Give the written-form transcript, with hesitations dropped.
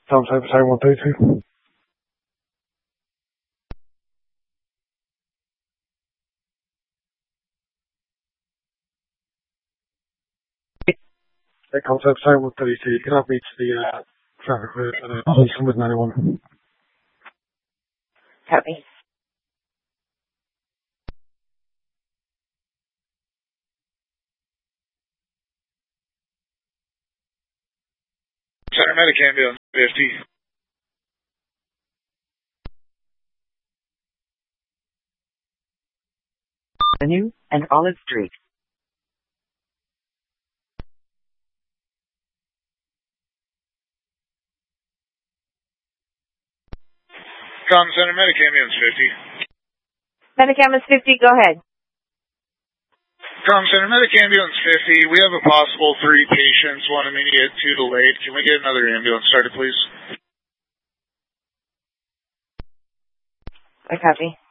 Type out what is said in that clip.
Tom Cyber 132. Hey, Tom Cyber 132. You can have me to the traffic route at Hudson with 91. Copy. Center Medic Ambulance 50. Avenue and Olive Street. Center Medic Ambulance 50. Medic Ambulance 50, go ahead. Center Medic Ambulance 50. We have a possible 3 patients, 1 immediate, 2 delayed. Can we get another ambulance started, please? I copy.